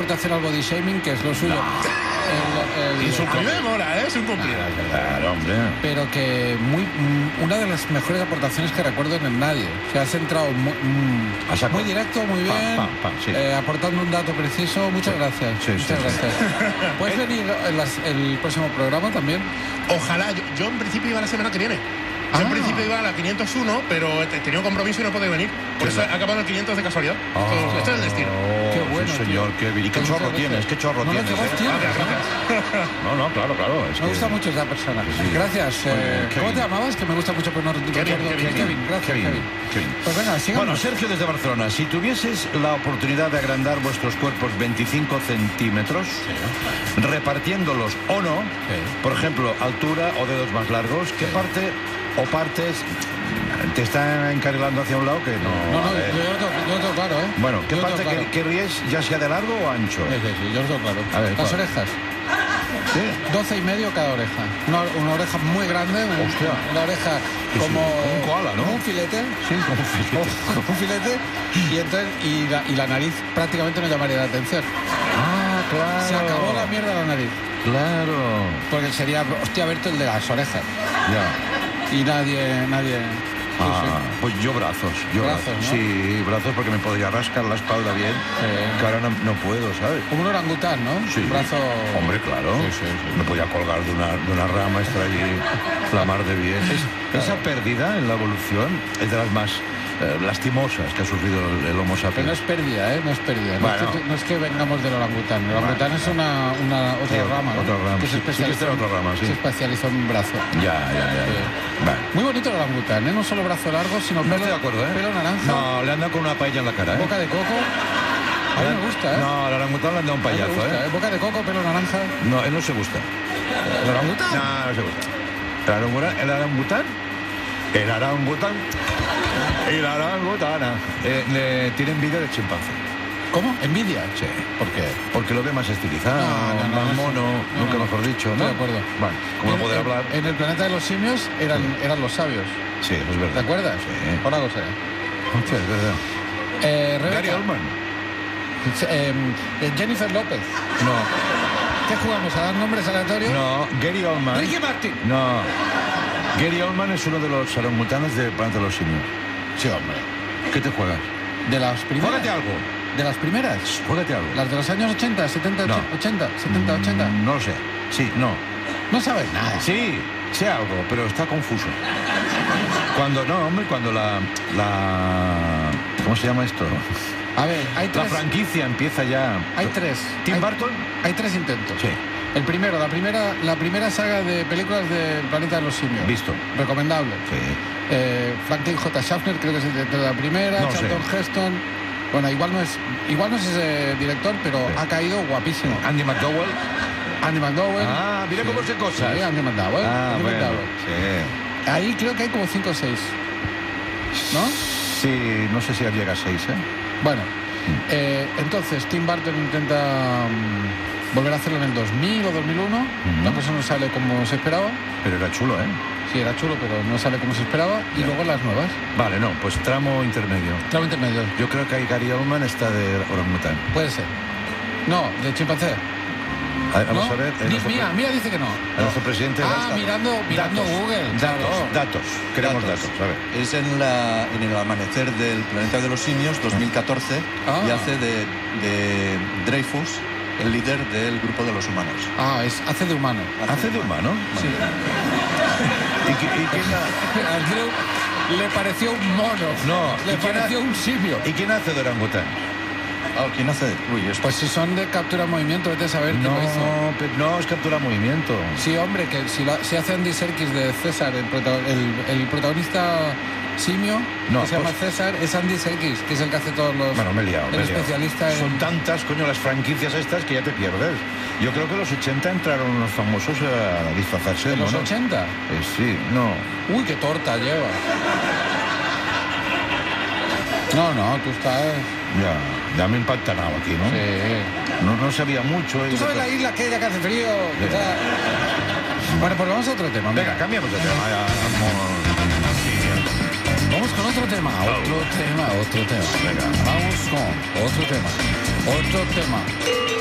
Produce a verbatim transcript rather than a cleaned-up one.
te hacen al body shaming, que es lo suyo. No. El, el, Es un A mí me mola, ¿eh? Es un cumplido. Claro, hombre. pero que muy mm, una de las mejores aportaciones que recuerdo en el Nadie. O sea, has entrado muy, mm, A saco. muy directo, muy Pam, bien, pam, pam, sí. eh, aportando un dato preciso. Muchas gracias. Sí, muchas sí, sí. gracias. ¿Puedes venir en las- el próximo programa también? Ojalá, yo, yo en principio iba la semana que viene. Yo Ah. en principio iba a la quinientos uno, pero he tenido un compromiso y no puedo venir. Por eso he acabado en el quinientos de casualidad. Esto, esto es el destino. Oh, Qué bueno, sí, tío. señor, qué bien. ¿Y qué Muchas chorro gracias. tienes? ¿Qué chorro No, no, tienes? qué voz eh? tienes, Gracias, ¿no? gracias. No, no, claro, claro. Es Me que- gusta mucho esa persona. Sí. Gracias. eh, bien, ¿Cómo Kevin. te llamabas? Que me gusta mucho, pero no recuerdo. Kevin, Kevin, Kevin, gracias, Kevin, Kevin. Kevin. Pues venga, sigamos. Bueno, Sergio desde Barcelona, si tuvieses la oportunidad de agrandar vuestros cuerpos veinticinco centímetros, repartiéndolos o no, por ejemplo, altura o dedos más largos, ¿qué parte o partes te está encarrilando hacia un lado que no? No, no, a ver. yo lo tengo, yo lo tengo claro, ¿eh? Bueno, ¿qué Yo lo parte tengo que- claro. querríais, ya sea de largo o ancho? Sí, sí, sí, yo lo tengo claro. A ver, Las ¿cuál? orejas. ¿Sí? doce y medio cada oreja. Una, una oreja muy grande, un- Hostia. una oreja Sí, sí, como, como un koala, ¿no? como un filete. Sí, como un filete. Como un filete. Y entonces, y la, y la nariz prácticamente no llamaría la atención. Ah, claro. Se acabó la mierda la nariz. Claro. Porque sería, hostia, verte el de las orejas. Ya. Y nadie, nadie. sí, Ah, pues yo brazos, yo Brazos, brazos, ¿no? sí, brazos porque me podría rascar la espalda bien, Sí. que ahora no, no puedo, ¿sabes? sí. Como un orangután, ¿no? Sí. Un brazo. Hombre, claro. Sí, sí, sí. Me podía colgar de una, de una rama, estar allí la mar de bien. Esa pérdida en la evolución es de las más eh, lastimosas que ha sufrido el, el Homo Pero no sapiens. es pérdida, ¿eh? No es pérdida. No, Bueno. es, que, no es que vengamos del orangután. El orangután es una, una otra Sí, rama. ¿no? otra rama. Que Sí, se sí que está en otra rama, sí. Se especializó en brazo. Ya, ya, ya. Sí. Vale. Muy bonito el orangután, ¿eh? No solo brazo largo, sino No pelo, estoy de acuerdo, ¿eh? pelo naranja, No, le han dado con una paella en la cara, ¿eh? boca de coco. A mí me gusta, ¿eh? No, al orangután le han dado un A mí me payaso, gusta, ¿eh? ¿eh? Boca de coco, pelo naranja. No, él no se gusta. ¿El orangután? No, no se gusta. ¿El orangután? ¿El orangután? El orangután. El orangutana. Eh, le tiene envidia de chimpancé. ¿Cómo? ¿Envidia? Sí. ¿Por qué? Porque lo ve más estilizado, No, no, no, más no, mono, no, nunca no. mejor dicho, Estoy ¿no? de acuerdo. Bueno, ¿cómo En- poder en- hablar? En el planeta de los simios eran, eran los sabios. Sí, eso es verdad. ¿Te acuerdas? Sí. Ahora lo sé. Hostia, es verdad. Eh, Gary Rebeca, Oldman. eh, eh, Jennifer López. No, ¿Qué jugamos? ¿A dar nombres aleatorios? no, Gary Oldman. Ricky Martin. No. Gary Oldman es uno de los orangutanes de Planeta de los Simios. Sí, hombre. ¿Qué te juegas? De las primeras. Juégate algo. De las primeras. Juégate algo. Las de los años ochenta, setenta, No. ochenta, setenta, ochenta. Mm, No lo sé. Sí, no. No sabes nada. Sí, sé algo, pero está confuso. Cuando, no, hombre, cuando la, la... ¿Cómo se llama esto? A ver, hay La tres. franquicia empieza ya... Hay tres. ¿Tim Hay- Burton? Hay tres intentos. Sí. El primero, la primera, la primera saga de películas del Planeta de los Simios. Visto. Recomendable. Sí. Eh, Franklin J. Schaffner, creo que es el director de la primera. No sé. Charlton Heston. Bueno, igual no es, igual no es ese director, pero Sí. ha caído guapísimo. Andy McDowell. Andy McDowell. Ah, mira cómo se cosas. Sí, Andy McDowell. Ah, Andy bueno. McDowell. Sí. Ahí creo que hay como cinco o seis. ¿No? Sí, no sé si llega a seis, ¿eh? Bueno, eh, entonces Tim Burton intenta mm, volver a hacerlo en el dos mil o dos mil uno. Ujú. La cosa no sale como se esperaba. Pero era chulo, ¿eh? Sí, era chulo, pero no sale como se esperaba. Y Ya. luego las nuevas. Vale, no, pues tramo intermedio. Claro, intermedio. Yo creo que ahí Gary Oldman está de orangután. Puede ser. No, de chimpancé. A ver, vamos ¿No? a ver. el Ni- nuestro mira, pre- mira, dice que no. el nuestro presidente... Ah, da- mirando, mirando datos, Google. Datos, claro. datos. Queremos Datos. datos, a ver. Es en, la, en el amanecer del Planeta de los Simios, dos mil catorce, Ah. y hace de, de Dreyfus el líder del grupo de los humanos. Ah, es, hace de humano. ¿Hace de humano? Sí. ¿Y, qui- y quién ha- Al Drew le pareció un mono. No, le ¿y quién pareció ha- un simio. ¿Y quién hace de orangután? Ah, ¿quién hace? Uy, esto. Pues si son de captura en movimiento, vete a saber quién No, lo hizo. pe- no, es captura movimiento. Sí, hombre, que si, lo- si hace Andy Serkis de César, el, prota- el, el protagonista simio, No, que se llama pues- César, es Andy Serkis, que es el que hace todos los... Bueno, me he liado, el me he liado. especialista en... Son tantas, coño, las franquicias estas que ya te pierdes. Yo creo que en los ochenta entraron unos famosos a disfrazarse de ¿En los monos. ochenta? Eh, sí, no. Uy, qué torta lleva. No, no, tú estás... Ya, ya me he empantanado aquí, ¿no? Sí. No, no sabía mucho. y ¿Tú sabes de- la isla aquella que hace frío? Sí. O sea, bueno, pues vamos a otro tema. Venga, cambiamos de tema. Ya, vamos. Vamos con otro tema, otro tema, otro tema. Venga. Vamos con otro tema, otro tema.